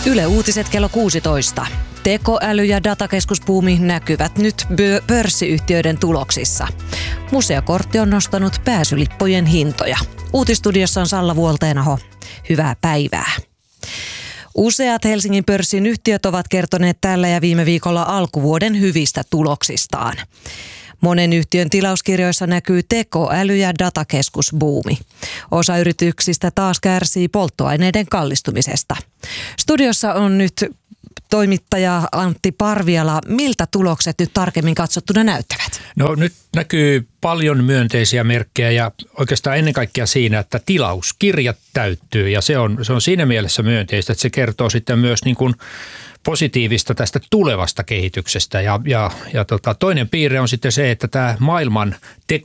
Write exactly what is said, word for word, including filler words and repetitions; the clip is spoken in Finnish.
Yle Uutiset kello kuusitoista. Tekoäly- ja datakeskusbuumi näkyvät nyt pörssiyhtiöiden tuloksissa. Museokortti on nostanut pääsylippujen hintoja. Uutistudiossa on Salla Vuolteenaho. Hyvää päivää. Useat Helsingin pörssin yhtiöt ovat kertoneet tällä ja viime viikolla alkuvuoden hyvistä tuloksistaan. Monen yhtiön tilauskirjoissa näkyy tekoäly- ja datakeskusbuumi. Osa yrityksistä taas kärsii polttoaineiden kallistumisesta. Studiossa on nyt toimittaja Antti Parviala. Miltä tulokset nyt tarkemmin katsottuna näyttävät? No nyt näkyy paljon myönteisiä merkkejä ja oikeastaan ennen kaikkea siinä, että tilauskirjat täyttyy ja se on, se on siinä mielessä myönteistä, että se kertoo sitten myös niin kuin positiivista tästä tulevasta kehityksestä ja, ja, ja tota, toinen piirre on sitten se, että tämä maailman